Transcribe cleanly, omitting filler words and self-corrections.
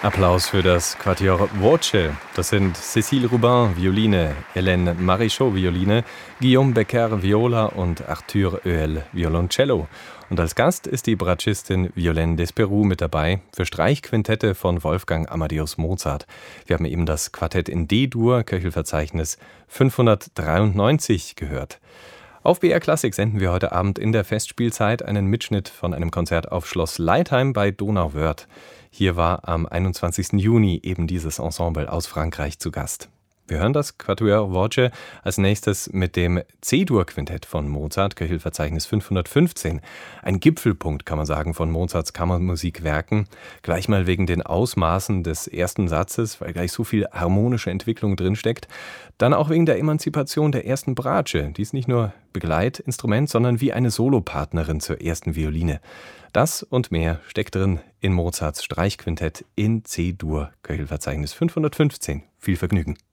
Applaus für das Quatuor Voce. Das sind Cécile Rubin, Violine, Hélène Marichaux, Violine, Guillaume Becker, Viola und Arthur Oehl, Violoncello. Und als Gast ist die Bratschistin Violaine Desperou mit dabei für Streichquintette von Wolfgang Amadeus Mozart. Wir haben eben das Quartett in D-Dur, Köchelverzeichnis 593 gehört. Auf BR Klassik senden wir heute Abend in der Festspielzeit einen Mitschnitt von einem Konzert auf Schloss Leitheim bei Donauwörth. Hier war am 21. Juni eben dieses Ensemble aus Frankreich zu Gast. Wir hören das Quatuor Voce als nächstes mit dem C-Dur-Quintett von Mozart, Köchelverzeichnis 515. Ein Gipfelpunkt, kann man sagen, von Mozarts Kammermusikwerken. Gleich mal wegen den Ausmaßen des ersten Satzes, weil gleich so viel harmonische Entwicklung drinsteckt. Dann auch wegen der Emanzipation der ersten Bratsche. Die ist nicht nur Begleitinstrument, sondern wie eine Solopartnerin zur ersten Violine. Das und mehr steckt drin in Mozarts Streichquintett in C-Dur, Köchelverzeichnis 515. Viel Vergnügen.